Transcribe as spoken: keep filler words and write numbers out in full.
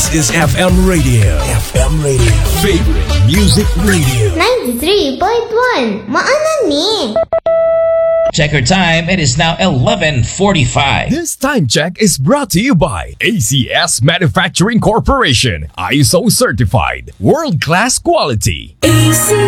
This is F M Radio. F M Radio. Favorite Music Radio. ninety-three point one. Maanan ni. Check your time. It is now eleven forty-five. This time check is brought to you by A C S Manufacturing Corporation. I S O certified. World-class quality. A C